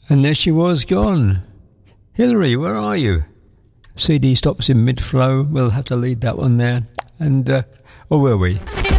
And there she was gone. Hillary, where are you? CD stops in mid-flow. We'll have to lead that one there. And, or will we?